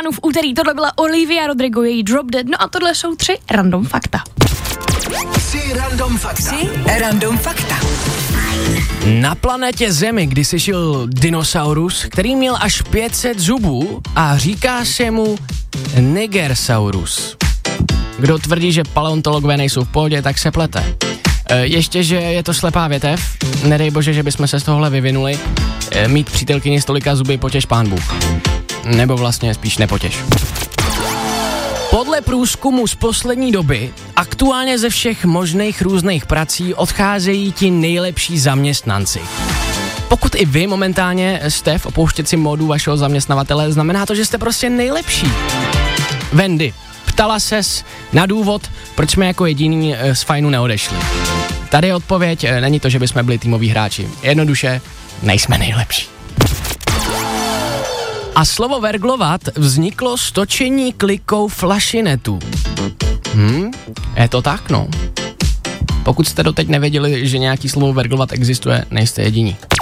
ránu v úterý. Tohle byla Olivia Rodrigo, její Drop Dead. No a tohle jsou 3 random fakta. 3 random fakta. Na planetě Zemi kdysi žil dinosaurus, který měl až 500 zubů a říká se mu Nigersaurus. Kdo tvrdí, že paleontologové nejsou v pohodě, tak se plete. Ještě, že je to slepá větev, nedej bože, že bychom se z tohohle vyvinuli. Mít přítelkyni s tolika zuby potěš pán Bůh. Nebo vlastně spíš nepotěš. Podle průzkumu z poslední doby aktuálně ze všech možných různých prací odcházejí ti nejlepší zaměstnanci. Pokud i vy momentálně jste v opouštěcí módu vašeho zaměstnavatele, znamená to, že jste prostě nejlepší. Wendy, ptala ses na důvod, proč jsme jako jediný z Fajnu neodešli. Tady je odpověď, není to, že bychom byli týmoví hráči. Jednoduše, nejsme nejlepší. A slovo verglovat vzniklo z točení klikou flašinetu. Je to tak, no. Pokud jste doteď nevěděli, že nějaký slovo verglovat existuje, nejste jediní.